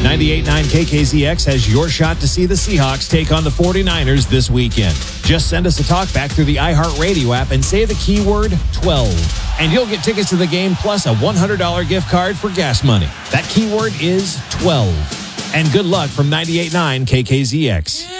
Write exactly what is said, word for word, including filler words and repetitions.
ninety-eight point nine K K Z X has your shot to see the Seahawks take on the forty-niners this weekend. Just send us a talkback through the iHeartRadio app and say the keyword twelve. And you'll get tickets to the game plus a one hundred dollars gift card for gas money. That keyword is twelve. And good luck from ninety-eight point nine K K Z X.